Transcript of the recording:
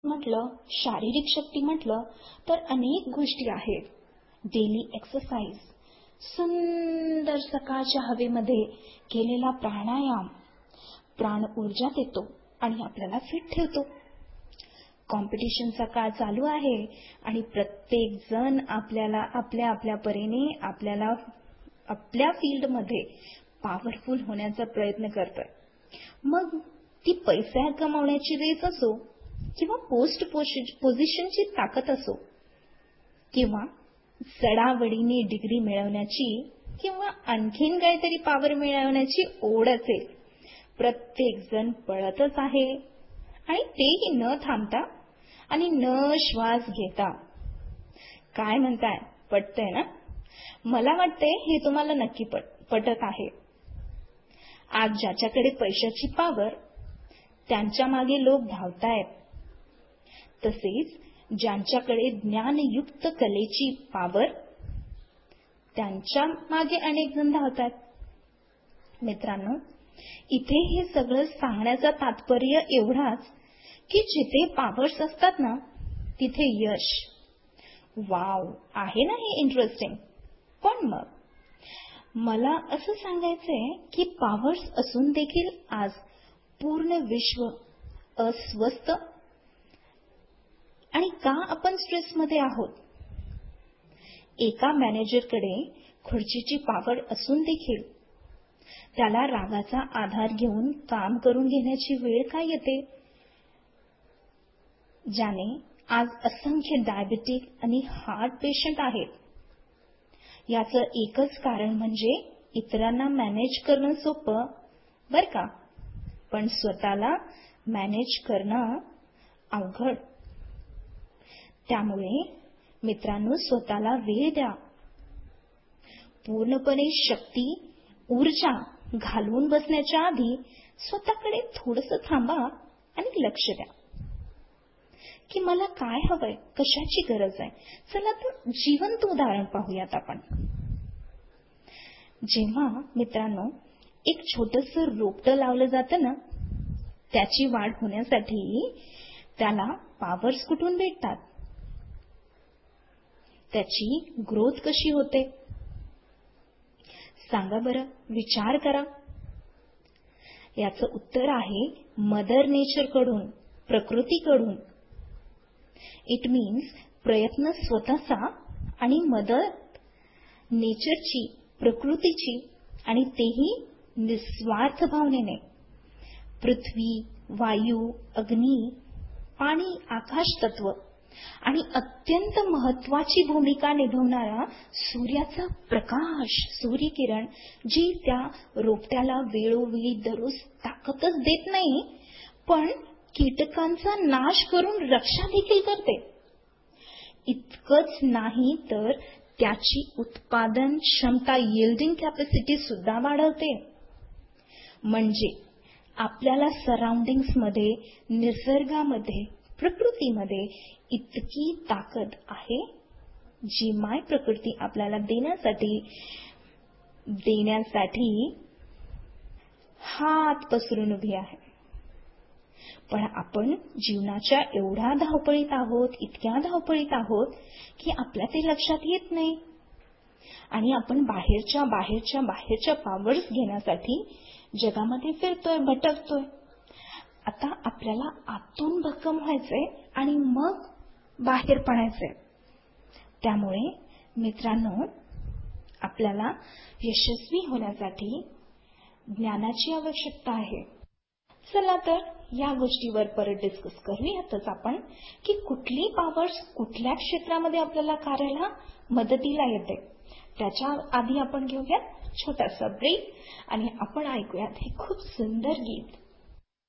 म्हटलं, शारीरिक शक्ती म्हटलं तर अनेक गोष्टी आहेत. डेली एक्सरसाइज, सुंदर सकाळच्या हवेमध्ये केलेला प्राणायाम प्राण ऊर्जा देतो आणि आपल्याला फिट ठेवतो. कॉम्पिटिशनचा काळ चालू आहे आणि प्रत्येक जण आपल्याला आपल्या आपल्या परीने आपल्या फील्डमध्ये पॉवरफुल होण्याचा प्रयत्न करतोय. मग ती पैसा कमावण्याची रेस असो किंवा पोस्ट पोझिशनची ताकद असो किंवा चढावडीने डिग्री मिळवण्याची किंवा आणखीन काहीतरी पॉवर मिळवण्याची ओढ असेल, प्रत्येक जण पळतच आहे आणि तेही न थांबता आणि न श्वास घेता. काय म्हणताय, पटतंय ना? मला वाटतंय हे तुम्हाला नक्की पटत आहे. आज ज्याच्याकडे पैशाची पॉवर, त्यांच्या मागे लोक धावतायत. तसेच ज्यांच्याकडे ज्ञानयुक्त कलेची पॉवर, त्यांच्या मागे अनेक जण धावतात. मित्रांनो, इथे हे सगळं सांगण्याचा तात्पर्य एवढाच की जिथे पॉवर्स असतात ना, तिथे यश. वाव, आहे ना हे इंटरेस्टिंग? पण मग मला असं सांगायचंय की पॉवर्स असून देखील आज पूर्ण विश्व अस्वस्थ आणि का आपण स्ट्रेसमध्ये आहोत? एका मॅनेजरकडे खुर्चीची पॉवर असून देखील त्याला रागाचा आधार घेऊन काम करून घेण्याची वेळ का येते? ज्याने आज असंख्य डायबिटिक आणि हार्ट पेशंट आहेत. याचं एकच कारण म्हणजे इतरांना मॅनेज करणं सोपं, बरं का, पण स्वतःला मॅनेज करणं अवघड. त्यामुळे मित्रांनो, स्वतःला वेळ द्या. पूर्णपणे शक्ती, ऊर्जा घालवून बसण्याच्या आधी स्वतःकडे थोडंसं थांबा आणि लक्ष द्या की मला काय हवंय, कशाची गरज आहे. चला तर जिवंत उदाहरण पाहूयात आपण. जेव्हा मित्रांनो एक छोटंसं रोपटं लावलं जातं ना, त्याची वाढ होण्यासाठी त्याला पॉवर्स कुठून भेटतात? त्याची ग्रोथ कशी होते? सांगा बरं, विचार करा. याचं उत्तर आहे मदर नेचरकडून, प्रकृतीकडून. इट मीन्स प्रयत्न स्वतःचा आणि मदत नेचरची, प्रकृतीची, आणि तेही निस्वार्थ भावनेने. पृथ्वी, वायू, अग्नी, पाणी, आकाश तत्व आणि अत्यंत महत्वाची भूमिका निभावणारा सूर्याचा प्रकाश, सूर्यकिरण, जी त्या रोपट्याला वेळोवेळी दररोज ताकदच देत नाही, पण कीटकांचा नाश करून रक्षा देखील करते. इतकंच नाही तर त्याची उत्पादन क्षमता, यील्डिंग कॅपॅसिटी सुद्धा वाढवते. म्हणजे आपल्याला सराउंडिंग्समध्ये, निसर्गामध्ये, प्रकृतीमध्ये इतकी ताकद आहे जी माय प्रकृती आपल्याला देण्यासाठी हात पसरून उभी आहे. पण आपण जीवनाच्या एवढ्या धावपळीत आहोत, इतक्या धावपळीत आहोत की आपल्या ते लक्षात येत नाही आणि आपण बाहेरच्या पॉवर्स घेण्यासाठी जगामध्ये फिरतोय, भटकतोय. आता आपल्याला आतून भक्कम व्हायचंय आणि मग बाहेर पडायचंय. त्यामुळे मित्रांनो, आपल्याला यशस्वी होण्यासाठी ज्ञानाची आवश्यकता आहे. चला तर या गोष्टीवर परत डिस्कस करूयातच आपण की कुठली पॉवर्स कुठल्या क्षेत्रामध्ये आपल्याला कार्याला मदतीला येते. त्याच्या आधी आपण घेऊयात छोटासा ब्रेक आणि आपण ऐकूयात हे खूप सुंदर गीत.